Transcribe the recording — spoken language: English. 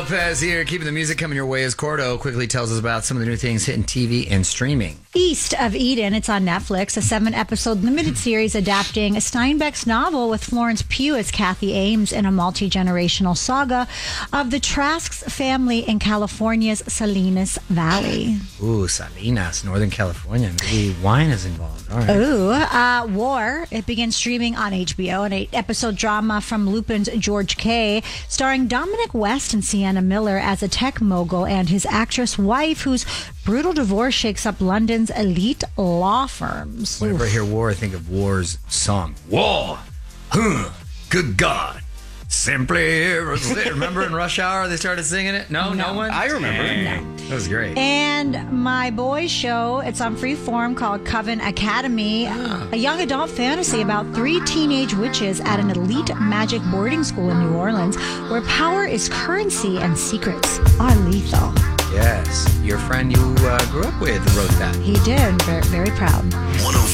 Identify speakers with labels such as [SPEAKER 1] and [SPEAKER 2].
[SPEAKER 1] Lopez here, keeping the music coming your way as Cordo quickly tells us about some of the new things hitting TV and streaming.
[SPEAKER 2] East of Eden, it's on Netflix, a 7-episode limited series adapting Steinbeck's novel with Florence Pugh as Kathy Ames in a multi-generational saga of the Trask's family in California's Salinas Valley.
[SPEAKER 1] Ooh, Salinas, Northern California. Maybe wine is involved. All right.
[SPEAKER 2] Ooh, War. It begins streaming on HBO, an 8-episode drama from Lupin's George Kay, starring Dominic West and Sienna Miller as a tech mogul and his actress wife, whose brutal divorce shakes up London's elite law firms.
[SPEAKER 1] Whenever I hear War, I think of War's song. War! Huh! Good God! Simply... Remember in Rush Hour they started singing it? No one?
[SPEAKER 3] I remember.
[SPEAKER 1] Dang. That was great.
[SPEAKER 2] And my boys show, it's on Freeform, called Coven Academy, a young adult fantasy about 3 teenage witches at an elite magic boarding school in New Orleans where power is currency and secrets are lethal.
[SPEAKER 1] Yes. Your friend you grew up with wrote that.
[SPEAKER 2] He did. Very, very proud.